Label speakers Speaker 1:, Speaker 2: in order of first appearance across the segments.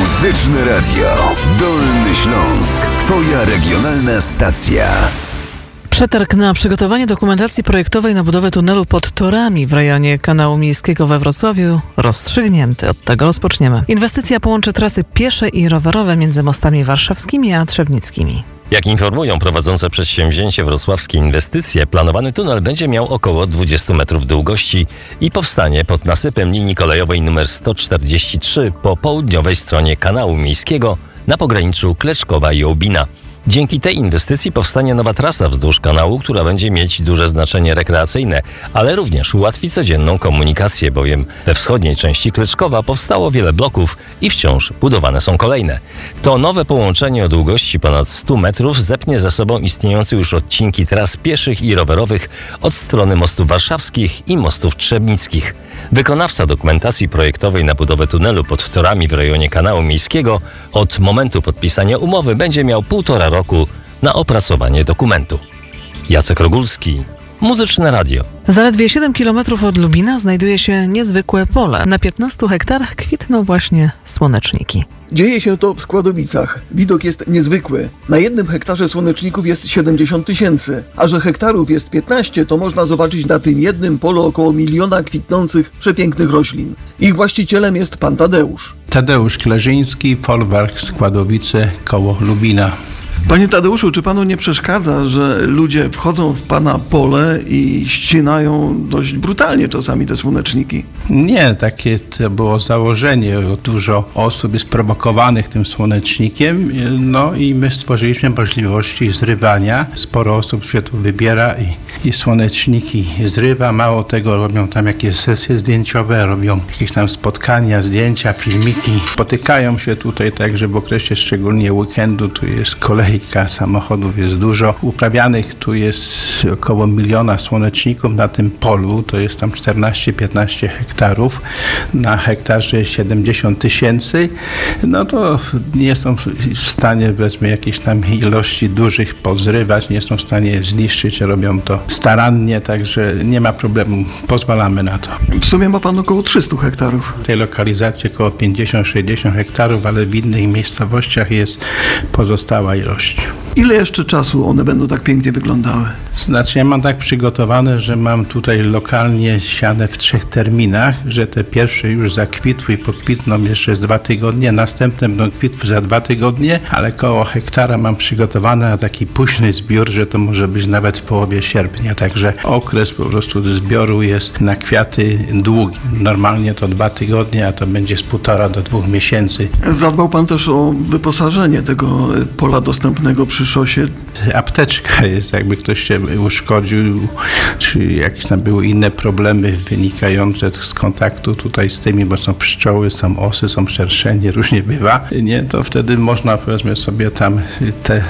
Speaker 1: Muzyczne Radio. Dolny Śląsk. Twoja regionalna stacja.
Speaker 2: Przetarg na przygotowanie dokumentacji projektowej na budowę tunelu pod torami w rejonie Kanału Miejskiego we Wrocławiu rozstrzygnięty. Od tego rozpoczniemy. Inwestycja połączy trasy piesze i rowerowe między mostami warszawskimi a trzebnickimi.
Speaker 3: Jak informują prowadzące przedsięwzięcie wrocławskie inwestycje, planowany tunel będzie miał około 20 metrów długości i powstanie pod nasypem linii kolejowej nr 143 po południowej stronie Kanału Miejskiego na pograniczu Kleczkowa i Ołbina. Dzięki tej inwestycji powstanie nowa trasa wzdłuż kanału, która będzie mieć duże znaczenie rekreacyjne, ale również ułatwi codzienną komunikację, bowiem we wschodniej części Kleczkowa powstało wiele bloków i wciąż budowane są kolejne. To nowe połączenie o długości ponad 100 metrów zepnie ze sobą istniejące już odcinki tras pieszych i rowerowych od strony mostów warszawskich i mostów trzebnickich. Wykonawca dokumentacji projektowej na budowę tunelu pod torami w rejonie Kanału Miejskiego od momentu podpisania umowy będzie miał 1,5 roku na opracowanie dokumentu. Jacek Rogulski, Muzyczne Radio.
Speaker 2: Zaledwie 7 km od Lubina znajduje się niezwykłe pole. Na 15 hektarach kwitną właśnie słoneczniki.
Speaker 4: Dzieje się to w Składowicach. Widok jest niezwykły. Na 1 hektarze słoneczników jest 70 000, a że hektarów jest 15, to można zobaczyć na tym jednym polu około 1 miliona kwitnących, przepięknych roślin. Ich właścicielem jest pan Tadeusz.
Speaker 5: Tadeusz Klerzyński, folwark Składowice koło Lubina.
Speaker 4: Panie Tadeuszu, czy panu nie przeszkadza, że ludzie wchodzą w pana pole i ścinają dość brutalnie czasami te słoneczniki?
Speaker 5: Nie, takie to było założenie. Dużo osób jest prowokowanych tym słonecznikiem, no i my stworzyliśmy możliwości zrywania. Sporo osób się tu wybiera i słoneczniki zrywa. Mało tego, robią tam jakieś sesje zdjęciowe, robią jakieś tam spotkania, zdjęcia, filmiki. Spotykają się tutaj także w okresie szczególnie weekendu, tu jest kolejka, samochodów jest dużo. Uprawianych tu jest około 1 miliona słoneczników na tym polu, to jest tam 14-15 hektarów, na hektarze 70 000. No to nie są w stanie, powiedzmy, jakiejś tam ilości dużych pozrywać, nie są w stanie zniszczyć, robią to starannie, także nie ma problemu, pozwalamy na to.
Speaker 4: W sumie ma pan około 300 hektarów.
Speaker 5: W tej lokalizacji około 50-60 hektarów, ale w innych miejscowościach jest pozostała ilość.
Speaker 4: Ile jeszcze czasu one będą tak pięknie wyglądały?
Speaker 5: Znaczy ja mam tak przygotowane, że mam tutaj lokalnie siane w 3 terminach, że te pierwsze już zakwitły i pokwitną jeszcze z 2 tygodnie, następne będą kwitły za 2 tygodnie, ale koło hektara mam przygotowane na taki późny zbiór, że to może być nawet w połowie sierpnia, także okres po prostu zbioru jest na kwiaty długi. Normalnie to 2 tygodnie, a to będzie z 1,5 do 2 miesięcy.
Speaker 4: Zadbał pan też o wyposażenie tego pola dostępnego przy szosie.
Speaker 5: Apteczka jest, jakby ktoś się uszkodził, czy jakieś tam były inne problemy wynikające z kontaktu tutaj z tymi, bo są pszczoły, są osy, są szerszenie, różnie bywa, nie, to wtedy można, powiedzmy sobie, tam te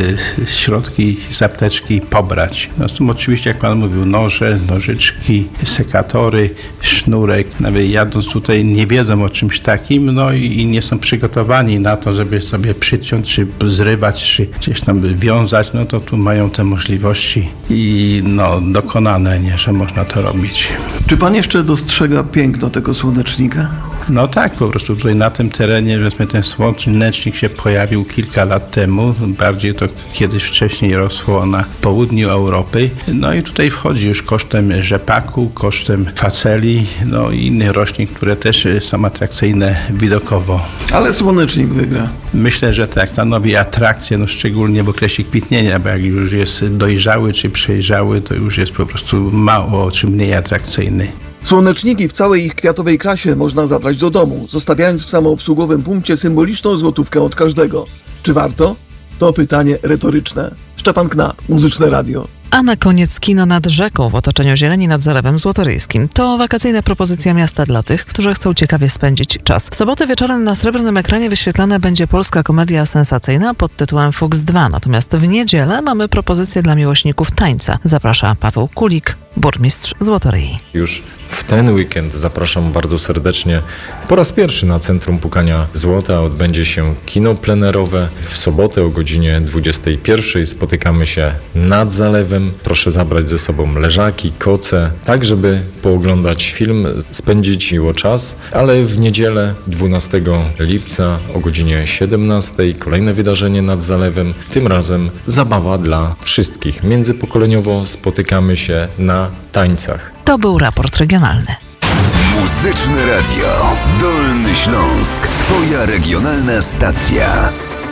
Speaker 5: środki z apteczki pobrać. No z tym oczywiście, jak pan mówił, noże, nożyczki, sekatory, sznurek, nawet jadąc tutaj nie wiedzą o czymś takim, no i nie są przygotowani na to, żeby sobie przyciąć, czy zrywać, czy gdzieś tam wiązać, no to tu mają te możliwości i no dokonane, nie, że można to robić.
Speaker 4: Czy pan jeszcze dostrzega piękno tego słonecznika?
Speaker 5: No tak, po prostu tutaj na tym terenie, powiedzmy, ten słonecznik się pojawił kilka lat temu, bardziej to kiedyś wcześniej rosło na południu Europy, no i tutaj wchodzi już kosztem rzepaku, kosztem faceli, no i innych roślin, które też są atrakcyjne widokowo.
Speaker 4: Ale słonecznik wygra.
Speaker 5: Myślę, że tak, stanowi atrakcję, no szczególnie w okresie kwitnienia, bo jak już jest dojrzały czy przejrzały, to już jest po prostu mało czy mniej atrakcyjny.
Speaker 4: Słoneczniki w całej ich kwiatowej krasie można zabrać do domu, zostawiając w samoobsługowym punkcie symboliczną złotówkę od każdego. Czy warto? To pytanie retoryczne. Szczepan Knap, Muzyczne Radio.
Speaker 2: A na koniec kino nad rzeką w otoczeniu zieleni nad Zalewem Złotoryjskim. To wakacyjna propozycja miasta dla tych, którzy chcą ciekawie spędzić czas. W sobotę wieczorem na srebrnym ekranie wyświetlana będzie polska komedia sensacyjna pod tytułem Fuchs 2. Natomiast w niedzielę mamy propozycję dla miłośników tańca. Zaprasza Paweł Kulik. burmistrz Złotoryi.
Speaker 6: Już w ten weekend zapraszam bardzo serdecznie. Po raz pierwszy na Centrum Pukania Złota odbędzie się kino plenerowe. W sobotę o godzinie 21:00 spotykamy się nad zalewem. Proszę zabrać ze sobą leżaki, koce, tak żeby pooglądać film, spędzić miło czas. Ale w niedzielę 12 lipca o godzinie 17:00 kolejne wydarzenie nad zalewem. Tym razem zabawa dla wszystkich. Międzypokoleniowo spotykamy się na tańcach.
Speaker 2: To był raport regionalny.
Speaker 1: Muzyczne Radio. Dolny Śląsk. Twoja regionalna stacja.